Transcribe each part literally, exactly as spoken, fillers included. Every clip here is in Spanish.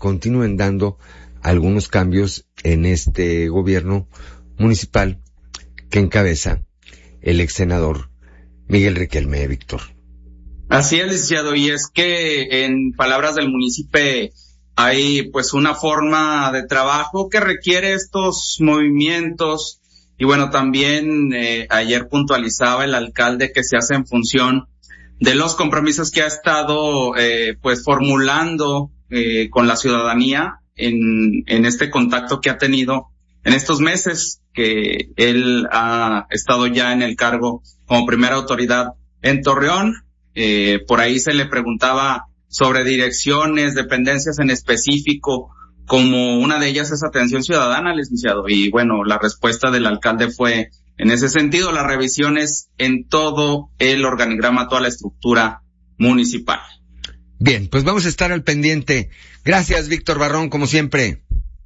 continúen dando algunos cambios en este gobierno municipal que encabeza el ex senador Miguel Riquelme, Víctor. Así es, licenciado, y es que en palabras del municipio hay pues una forma de trabajo que requiere estos movimientos, y bueno, también eh, ayer puntualizaba el alcalde que se hace en función de los compromisos que ha estado eh, pues formulando eh, con la ciudadanía en, en este contacto que ha tenido en estos meses que él ha estado ya en el cargo como primera autoridad en Torreón. Eh, por ahí se le preguntaba sobre direcciones, dependencias en específico, como una de ellas es atención ciudadana, licenciado. Y bueno, la respuesta del alcalde fue en ese sentido, las revisiones en todo el organigrama, toda la estructura municipal. Bien, pues vamos a estar al pendiente. Gracias, Víctor Barrón, como siempre.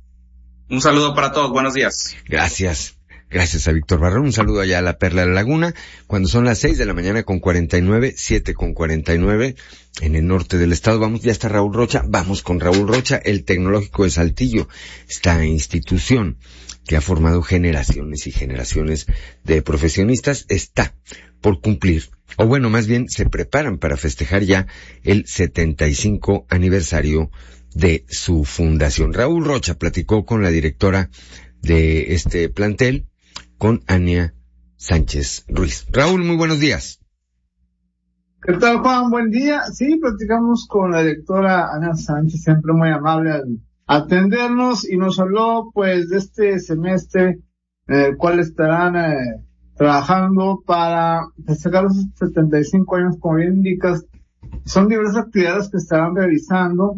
Un saludo para todos, buenos días. Gracias. Gracias a Víctor Barrón, un saludo allá a la Perla de la Laguna, cuando son las seis de la mañana con cuarenta y nueve, siete con cuarenta y nueve, en el norte del estado. Vamos, ya está Raúl Rocha, vamos con Raúl Rocha, el Tecnológico de Saltillo, esta institución que ha formado generaciones y generaciones de profesionistas, está por cumplir, o bueno, más bien se preparan para festejar ya el setenta y cinco aniversario de su fundación. Raúl Rocha platicó con la directora de este plantel, con Ania Sánchez Ruiz. Raúl, muy buenos días. ¿Qué tal, Juan? Buen día. Sí, platicamos con la directora Ania Sánchez, siempre muy amable al atendernos, y nos habló pues de este semestre en el cual estarán eh, trabajando para festejar los setenta y cinco años, como bien indicas. Son diversas actividades que estarán realizando.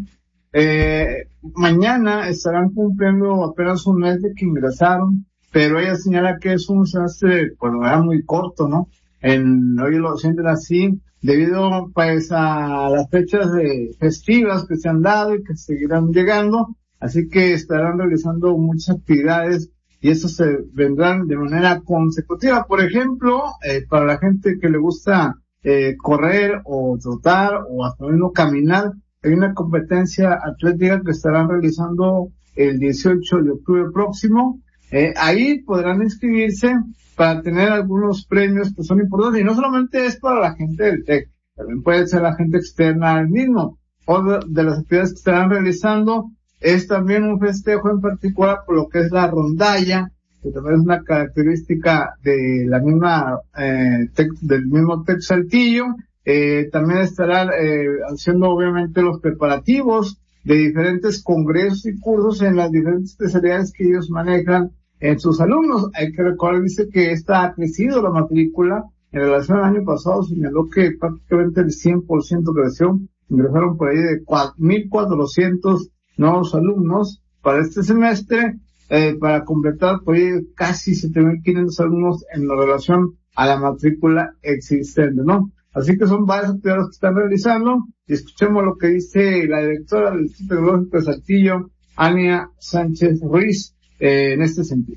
Eh, mañana estarán cumpliendo apenas un mes de que ingresaron, pero ella señala que es un semestre, pues, era muy corto, ¿no? En, hoy lo sienten así, debido, pues, a las fechas de festivas que se han dado y que seguirán llegando, así que estarán realizando muchas actividades, y eso se vendrán de manera consecutiva. Por ejemplo, eh, para la gente que le gusta, eh, correr o trotar o hasta mismo caminar, hay una competencia atlética que estarán realizando el dieciocho de octubre próximo. Eh, ahí podrán inscribirse para tener algunos premios que son importantes, y no solamente es para la gente del TEC, también puede ser la gente externa al mismo. Otra de las actividades que estarán realizando es también un festejo en particular por lo que es la rondalla, que también es una característica de la misma, eh, tec, del mismo TEC Saltillo. Eh, también estarán, eh, haciendo obviamente los preparativos de diferentes congresos y cursos en las diferentes especialidades que ellos manejan en sus alumnos. Hay que recordar, dice que esta ha crecido la matrícula en relación al año pasado, señaló que prácticamente el cien por ciento creció, ingresaron por ahí de mil cuatrocientos nuevos alumnos para este semestre, eh, para completar por ahí casi siete mil quinientos alumnos en relación a la matrícula existente, ¿no? Así que son varias actividades que están realizando, y escuchemos lo que dice la directora del Instituto Tecnológico de Saltillo, Ania Sánchez Ruiz, eh, en este sentido.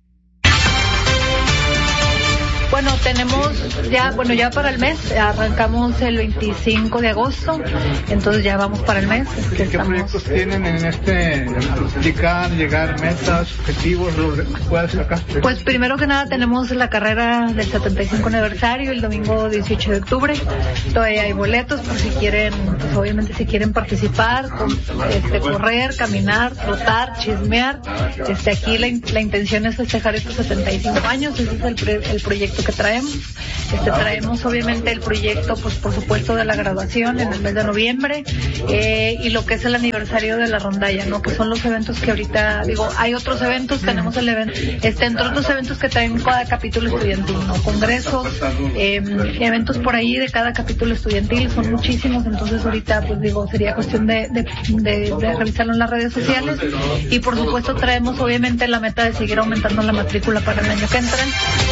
Bueno, tenemos ya, bueno, ya para el mes, arrancamos el veinticinco de agosto, entonces ya vamos para el mes. ¿Qué, ¿qué proyectos tienen en este, explicar, llegar, metas, objetivos, lo que puedas sacar? Pues primero que nada tenemos la carrera del setenta y cinco aniversario, el domingo dieciocho de octubre, todavía hay boletos por si quieren, pues obviamente si quieren participar, con, este, correr, caminar, trotar, chismear, este, aquí la, la intención es festejar estos setenta y cinco años, ese es el, pre, el proyecto que traemos. Este, traemos obviamente el proyecto, pues por supuesto, de la graduación en el mes de noviembre, eh, y lo que es el aniversario de la rondalla, ¿no? Que son los eventos que ahorita, digo, hay otros eventos, tenemos el evento, este, entre otros eventos que traen cada capítulo estudiantil, ¿no? Congresos, eh, eventos por ahí de cada capítulo estudiantil, son muchísimos, entonces ahorita, pues digo, sería cuestión de, de, de, de revisarlo en las redes sociales, y por supuesto traemos obviamente la meta de seguir aumentando la matrícula para el año que entra.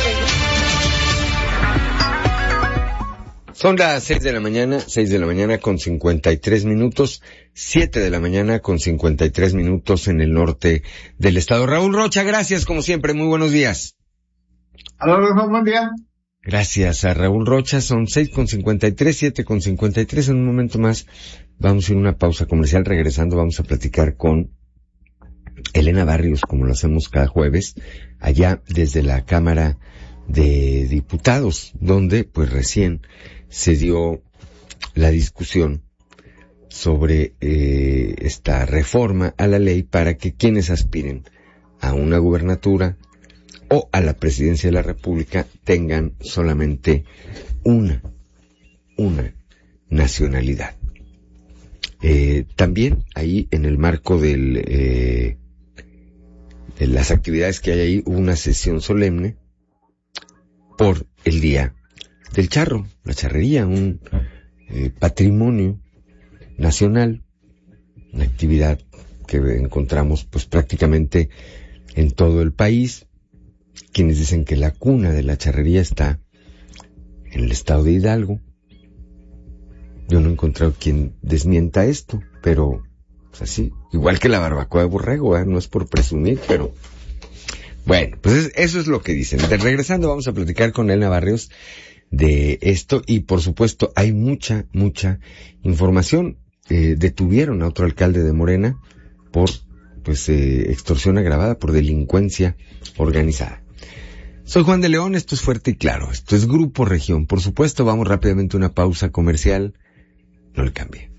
Son las seis de la mañana, seis de la mañana con cincuenta y tres minutos, siete de la mañana con cincuenta y tres minutos en el norte del estado. Raúl Rocha, gracias como siempre, muy buenos días. Hola, buen día. Gracias a Raúl Rocha. Son seis con cincuenta y tres, siete con cincuenta y tres. En un momento más vamos a ir a una pausa comercial. Regresando vamos a platicar con Elena Barrios, como lo hacemos cada jueves, allá desde la Cámara de Diputados, donde pues recién se dio la discusión sobre eh, esta reforma a la ley para que quienes aspiren a una gubernatura o a la presidencia de la República tengan solamente una, una nacionalidad. Eh, también ahí en el marco del, eh, de las actividades que hay ahí, hubo una sesión solemne por el Día del Charro, la charrería, un eh, patrimonio nacional, una actividad que encontramos pues prácticamente en todo el país. Quienes dicen que la cuna de la charrería está en el estado de Hidalgo. Yo no he encontrado quien desmienta esto, pero pues así, igual que la barbacoa de borrego, ¿eh? No es por presumir, pero bueno, pues eso es lo que dicen. De regresando vamos a platicar con Elena Barrios de esto y por supuesto hay mucha, mucha información. Eh, detuvieron a otro alcalde de Morena por pues eh, extorsión agravada, por delincuencia organizada. Soy Juan de León, esto es Fuerte y Claro, esto es Grupo Región. Por supuesto, vamos rápidamente a una pausa comercial. No le cambie.